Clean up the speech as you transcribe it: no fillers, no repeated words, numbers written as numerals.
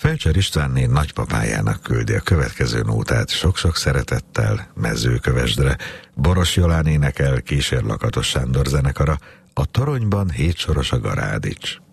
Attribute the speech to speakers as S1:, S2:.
S1: Felcser Istvánné nagypapájának küldi a következő nótát sok-sok szeretettel Mezőkövesdre. Boros Jolán énekel, kísér Lakatos Sándor zenekara, a toronyban 7 soros a Garádics.